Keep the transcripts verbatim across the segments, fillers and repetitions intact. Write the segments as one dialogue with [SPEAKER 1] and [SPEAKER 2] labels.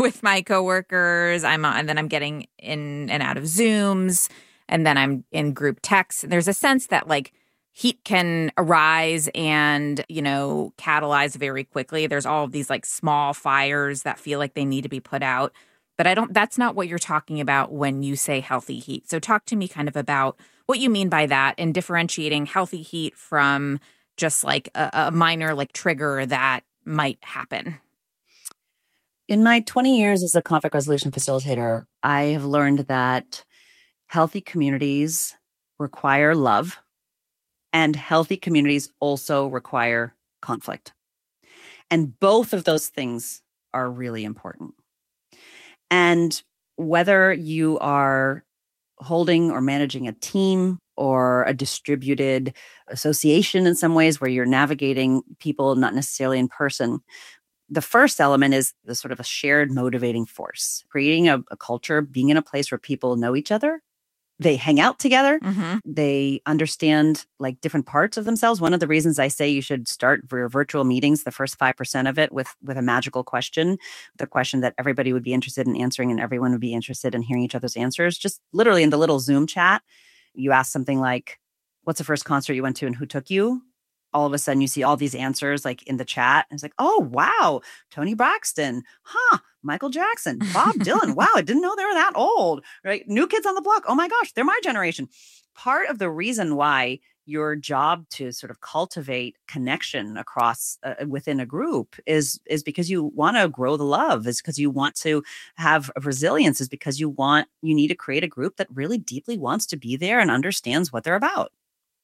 [SPEAKER 1] with my coworkers. I'm uh, and then I'm getting in and out of Zooms, and then I'm in group texts. There's a sense that like heat can arise and, you know, catalyze very quickly. There's all of these like small fires that feel like they need to be put out. But I don't, that's not what you're talking about when you say healthy heat. So talk to me kind of about what you mean by that and differentiating healthy heat from just like a, a minor like trigger that might happen.
[SPEAKER 2] In my twenty years as a conflict resolution facilitator, I have learned that healthy communities require love, and healthy communities also require conflict. And both of those things are really important. And whether you are holding or managing a team or a distributed association in some ways where you're navigating people not necessarily in person, the first element is the sort of a shared motivating force, creating a, a culture, being in a place where people know each other. They hang out together. Mm-hmm. They understand like different parts of themselves. One of the reasons I say you should start your virtual meetings, the first five percent of it with, with a magical question, the question that everybody would be interested in answering and everyone would be interested in hearing each other's answers. Just literally in the little Zoom chat, you ask something like, what's the first concert you went to and who took you? All of a sudden you see all these answers like in the chat. And it's like, oh, wow, Tony Braxton, huh, Michael Jackson, Bob Dylan. Wow, I didn't know they were that old, right? New Kids on the Block. Oh my gosh, they're my generation. Part of the reason why your job to sort of cultivate connection across uh, within a group is, is because you want to grow the love, is because you want to have resilience, is because you want, you need to create a group that really deeply wants to be there and understands what they're about.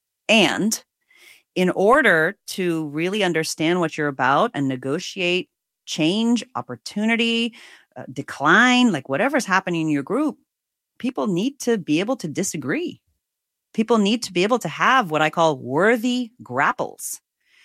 [SPEAKER 2] And in order to really understand what you're about and negotiate change, opportunity, uh, decline, like whatever's happening in your group, people need to be able to disagree. People need to be able to have what I call worthy grapples.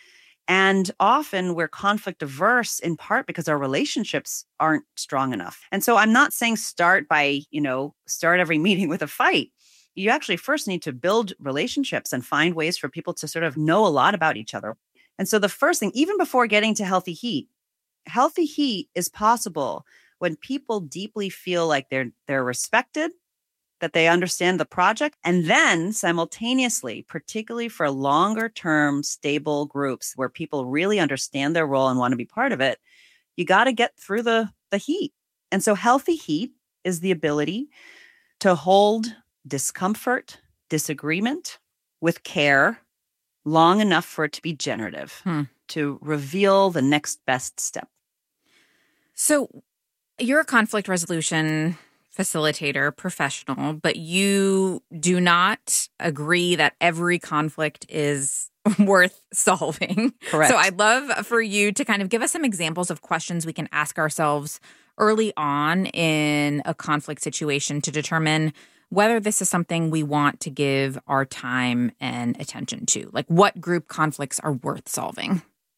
[SPEAKER 2] And often we're conflict averse in part because our relationships aren't strong enough. And so I'm not saying start by, you know, start every meeting with a fight. You actually first need to build relationships and find ways for people to sort of know a lot about each other. And so the first thing, even before getting to healthy heat, healthy heat is possible when people deeply feel like they're they're respected, that they understand the project, and then simultaneously, particularly for longer term stable groups where people really understand their role and want to be part of it, you got to get through the, the heat. And so healthy heat is the ability to hold discomfort, disagreement with care long enough for it to be generative, hmm. to reveal the next best step.
[SPEAKER 1] So you're a conflict resolution facilitator, professional, but you do not agree that every conflict is worth solving.
[SPEAKER 2] Correct.
[SPEAKER 1] So I'd love for you to kind of give us some examples of questions we can ask ourselves early on in a conflict situation to determine whether this is something we want to give our time and attention to. Like, what group conflicts are worth solving?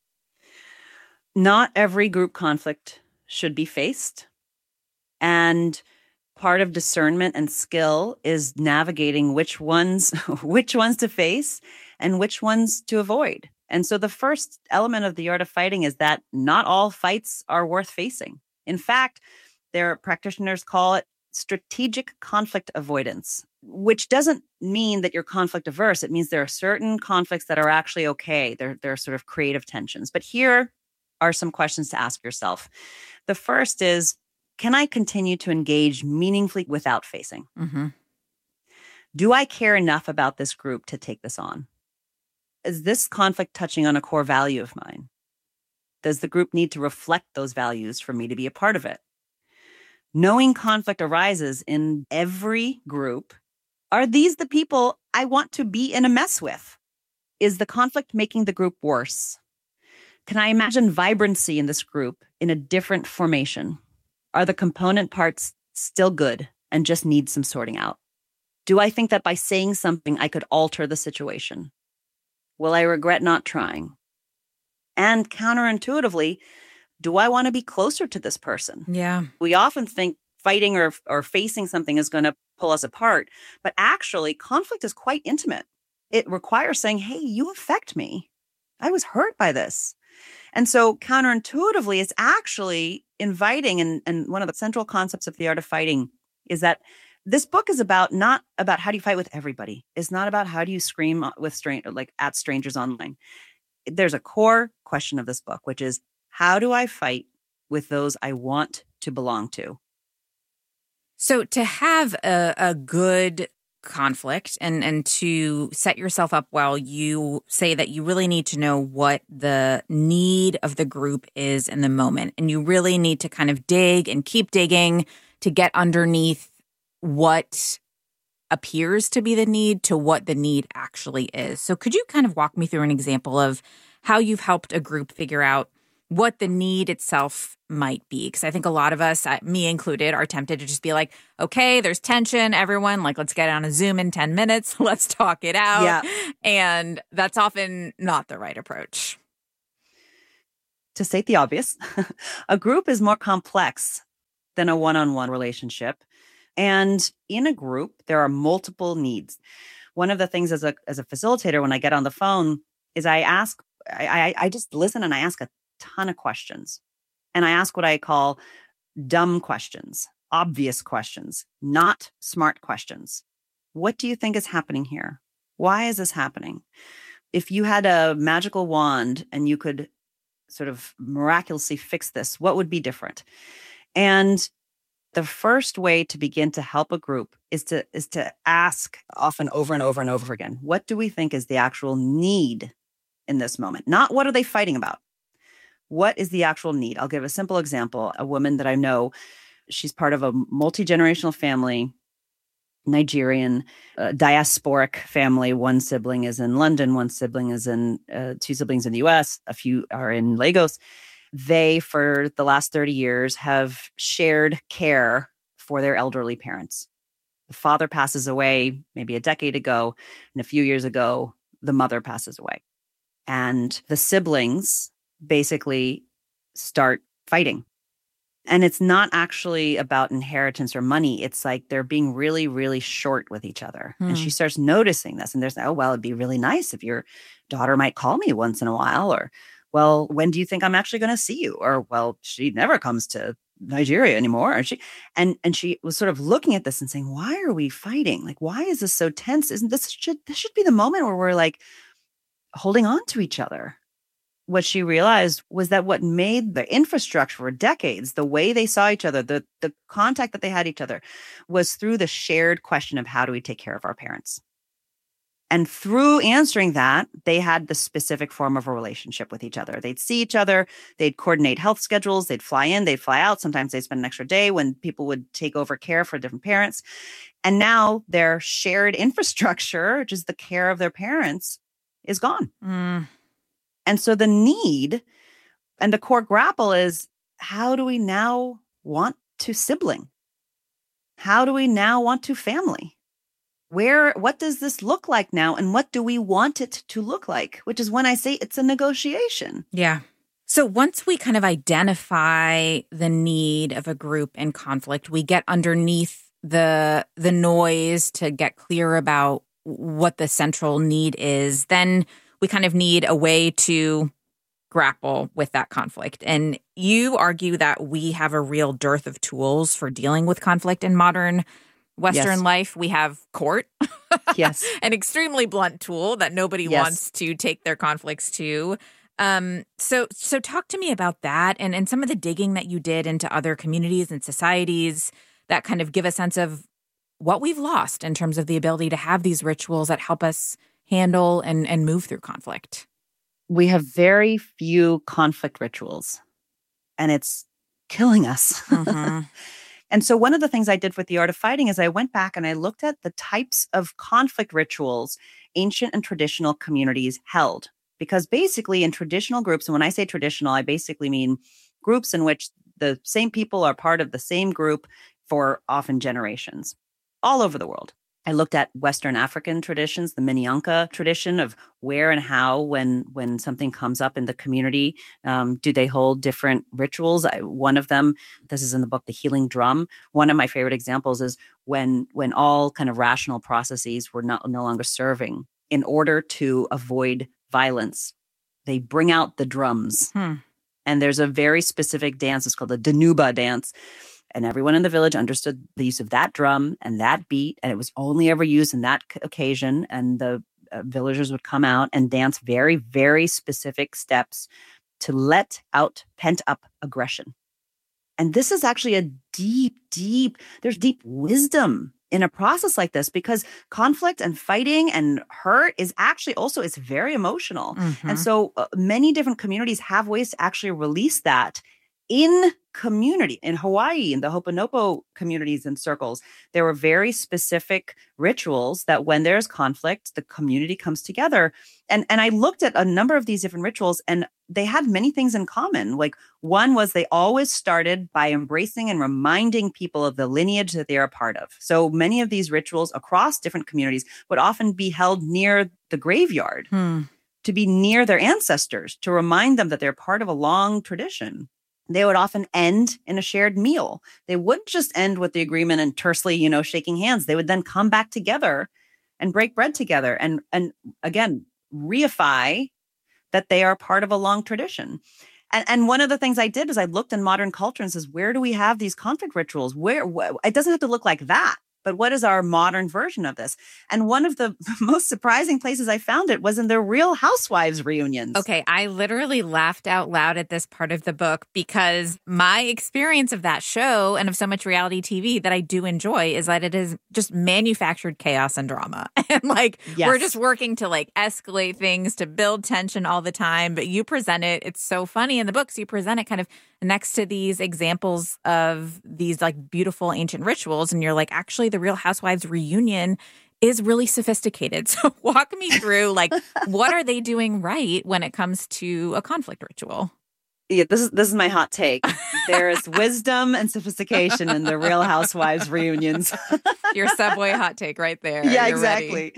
[SPEAKER 2] Not every group conflict should be faced. And part of discernment and skill is navigating which ones, which ones to face and which ones to avoid. And so the first element of the art of fighting is that not all fights are worth facing. In fact, their practitioners call it strategic conflict avoidance, which doesn't mean that you're conflict averse. It means there are certain conflicts that are actually okay. They're, they're sort of creative tensions. But here are some questions to ask yourself. The first is, can I continue to engage meaningfully without facing? Mm-hmm. Do I care enough about this group to take this on? Is this conflict touching on a core value of mine? Does the group need to reflect those values for me to be a part of it? Knowing conflict arises in every group, are these the people I want to be in a mess with? Is the conflict making the group worse? Can I imagine vibrancy in this group in a different formation? Are the component parts still good and just need some sorting out? Do I think that by saying something, I could alter the situation? Will I regret not trying? And counterintuitively, do I want to be closer to this person?
[SPEAKER 1] Yeah.
[SPEAKER 2] We often think fighting or, or facing something is going to pull us apart. But actually, conflict is quite intimate. It requires saying, hey, you affect me. I was hurt by this. And so counterintuitively, it's actually inviting, and, and one of the central concepts of The Art of Fighting is that this book is about not about how do you fight with everybody. It's not about how do you scream with strange like at strangers online. There's a core question of this book, which is how do I fight with those I want to belong to?
[SPEAKER 1] So to have a, a good conflict and, and to set yourself up well, you say that you really need to know what the need of the group is in the moment. And you really need to kind of dig and keep digging to get underneath what appears to be the need to what the need actually is. So could you kind of walk me through an example of how you've helped a group figure out what the need itself might be? Because I think a lot of us, me included, are tempted to just be like, okay, there's tension, everyone, like, let's get on a Zoom in ten minutes. Let's talk it out.
[SPEAKER 2] Yeah.
[SPEAKER 1] And that's often not the right approach.
[SPEAKER 2] To state the obvious, a group is more complex than a one-on-one relationship. And in a group, there are multiple needs. One of the things as a as a facilitator, when I get on the phone, is I ask, I, I, I just listen and I ask a ton of questions. And I ask what I call dumb questions, obvious questions, not smart questions. What do you think is happening here? Why is this happening? If you had a magical wand and you could sort of miraculously fix this, what would be different? And the first way to begin to help a group is to is to ask often over and over and over again, what do we think is the actual need in this moment? Not what are they fighting about? What is the actual need? I'll give a simple example. A woman that I know, she's part of a multi-generational family, Nigerian, uh, diasporic family. One sibling is in London, one sibling is in, uh, two siblings in the U S, a few are in Lagos. They, for the last thirty years, have shared care for their elderly parents. The father passes away maybe a decade ago, and a few years ago, the mother passes away. And the siblings basically start fighting. And it's not actually about inheritance or money. It's like they're being really, really short with each other. Hmm. And she starts noticing this. And there's, oh, well, it'd be really nice if your daughter might call me once in a while, or, well, when do you think I'm actually going to see you? Or, well, she never comes to Nigeria anymore. And she, and, and she was sort of looking at this and saying, why are we fighting? Like, why is this so tense? Isn't this should, this should be the moment where we're like holding on to each other. What she realized was that what made the infrastructure for decades, the way they saw each other, the, the contact that they had each other, was through the shared question of how do we take care of our parents? And through answering that, they had the specific form of a relationship with each other. They'd see each other, they'd coordinate health schedules, they'd fly in, they'd fly out. Sometimes they'd spend an extra day when people would take over care for different parents. And now their shared infrastructure, which is the care of their parents, is gone. Mm. And so the need and the core grapple is, how do we now want to sibling? How do we now want to family? Where, what does this look like now? And what do we want it to look like? Which is when I say it's a negotiation.
[SPEAKER 1] Yeah. So once we kind of identify the need of a group in conflict, we get underneath the the noise to get clear about what the central need is. Then we kind of need a way to grapple with that conflict. And you argue that we have a real dearth of tools for dealing with conflict in modern Western yes. life. We have court.
[SPEAKER 2] Yes.
[SPEAKER 1] An extremely blunt tool that nobody yes. wants to take their conflicts to. Um, so so talk to me about that and, and some of the digging that you did into other communities and societies that kind of give a sense of what we've lost in terms of the ability to have these rituals that help us handle and, and move through conflict.
[SPEAKER 2] We have very few conflict rituals, and it's killing us. Mm-hmm. And so one of the things I did with The Art of Fighting is I went back and I looked at the types of conflict rituals ancient and traditional communities held. Because basically in traditional groups, and when I say traditional, I basically mean groups in which the same people are part of the same group for often generations all over the world. I looked at Western African traditions, the Minyanka tradition of where and how, when when something comes up in the community, um, do they hold different rituals? I, one of them, this is in the book, The Healing Drum. One of my favorite examples is when when all kind of rational processes were not, no longer serving in order to avoid violence. they bring out the drums.
[SPEAKER 1] Hmm.
[SPEAKER 2] And there's a very specific dance. It's called the Danuba dance. And everyone in the village understood the use of that drum and that beat. And it was only ever used in that occasion. And the uh, villagers would come out and dance very, very specific steps to let out pent up aggression. And this is actually a deep, deep, there's deep wisdom in a process like this, because conflict and fighting and hurt is actually also, it's very emotional.
[SPEAKER 1] Mm-hmm.
[SPEAKER 2] And so uh, many different communities have ways to actually release that in community. In Hawaii, in the Ho'oponopo communities and circles, there were very specific rituals that when there's conflict, the community comes together. And, and I looked at a number of these different rituals, and they had many things in common. Like, one was they always started by embracing and reminding people of the lineage that they are a part of. So many of these rituals across different communities would often be held near the graveyard,
[SPEAKER 1] Hmm.
[SPEAKER 2] to be near their ancestors, to remind them that they're part of a long tradition. They would often end in a shared meal. They wouldn't just end with the agreement and tersely, you know, shaking hands. They would then come back together and break bread together and, and again, reify that they are part of a long tradition. And, and one of the things I did is I looked in modern culture and says, where do we have these conflict rituals? Where wh- it doesn't have to look like that, but what is our modern version of this? And one of the most surprising places I found it was in the Real Housewives reunions.
[SPEAKER 1] Okay, I literally laughed out loud at this part of the book because my experience of that show and of so much reality T V that I do enjoy is that it is just manufactured chaos and drama. And like,
[SPEAKER 2] Yes.
[SPEAKER 1] we're just working to like escalate things, to build tension all the time. But you present it, it's so funny in the books, you present it kind of next to these examples of these like beautiful ancient rituals. And you're like, actually, the Real Housewives reunion is really sophisticated. So walk me through, like, what are they doing right when it comes to a conflict ritual?
[SPEAKER 2] Yeah, this is this is my hot take. There is wisdom and sophistication in the Real Housewives reunions.
[SPEAKER 1] Your Subway hot take right there.
[SPEAKER 2] Yeah,
[SPEAKER 1] You're ready.
[SPEAKER 2] exactly.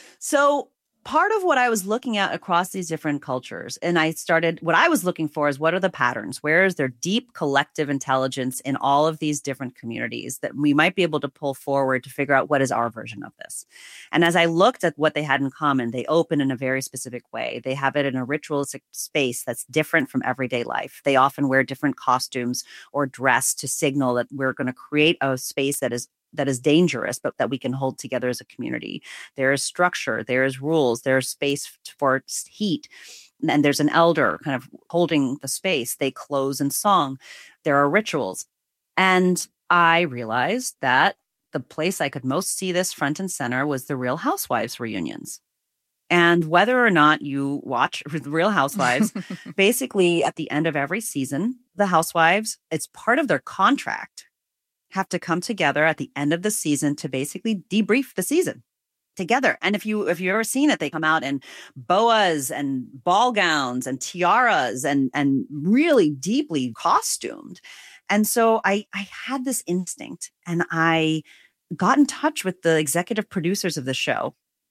[SPEAKER 2] So part of what I was looking at across these different cultures, and I started, what I was looking for is what are the patterns? Where is there deep collective intelligence in all of these different communities that we might be able to pull forward to figure out what is our version of this? And as I looked at what they had in common, they open in a very specific way. They have it in a ritualistic space that's different from everyday life. They often wear different costumes or dress to signal that we're going to create a space that is that is dangerous, but that we can hold together as a community. There is structure, there is rules, there's space for heat, and there's an elder kind of holding the space. They close in song. There are rituals. And I realized that the place I could most see this front and center was the Real Housewives reunions. And whether or not you watch Real Housewives, basically at the end of every season, the housewives, it's part of their contract, have to come together at the end of the season to basically debrief the season together. And if you if you've ever seen it, they come out in boas and ball gowns and tiaras and and really deeply costumed. And so I I had this instinct, and I got in touch with the executive producers of the show,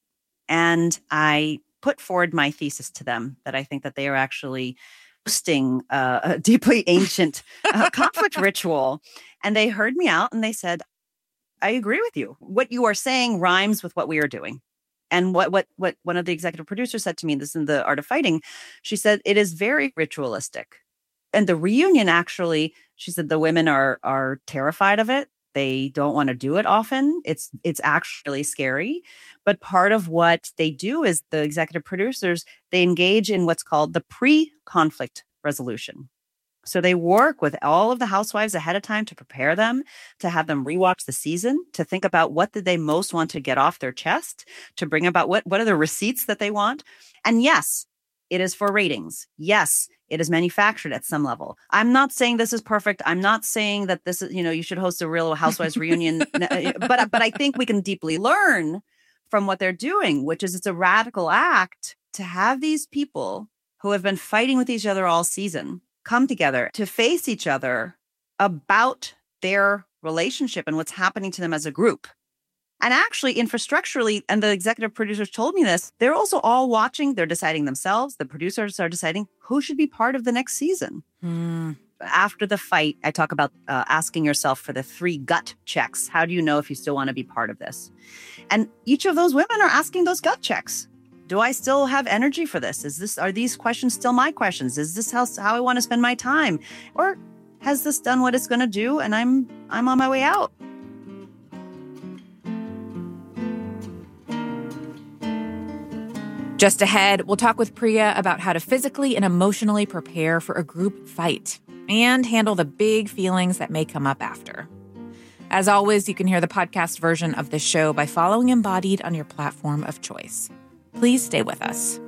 [SPEAKER 2] and I put forward my thesis to them that I think that they are actually hosting uh, a deeply ancient uh, conflict ritual. And they heard me out and they said, I agree with you. What you are saying rhymes with what we are doing. And what what what one of the executive producers said to me, this is in The Art of Fighting, she said, it is very ritualistic. And the reunion, actually, she said the women are are terrified of it. They don't want to do it often. It's it's actually scary. But part of what they do is the executive producers, they engage in what's called the pre-conflict resolution. So they work with all of the housewives ahead of time to prepare them, to have them rewatch the season, to think about what did they most want to get off their chest, to bring about what, what are the receipts that they want. And yes, it is for ratings. Yes, it is manufactured at some level. I'm not saying this is perfect. I'm not saying that this is, you know, you should host a Real Housewives reunion. but, but I think we can deeply learn from what they're doing, which is it's a radical act to have these people who have been fighting with each other all season come together to face each other about their relationship and what's happening to them as a group. And actually, infrastructurally, and the executive producers told me this, they're also all watching. They're deciding themselves. The producers are deciding who should be part of the next season.
[SPEAKER 1] Mm.
[SPEAKER 2] After the fight, I talk about uh, asking yourself for the three gut checks. How do you know if you still want to be part of this? And each of those women are asking those gut checks. do I still have energy for this? Is this, are these questions still my questions? Is this how, how I want to spend my time? Or has this done what it's going to do and I'm, I'm on my way out?
[SPEAKER 1] Just ahead, we'll talk with Priya about how to physically and emotionally prepare for a group fight and handle the big feelings that may come up after. As always, you can hear the podcast version of this show by following Embodied on your platform of choice. Please stay with us.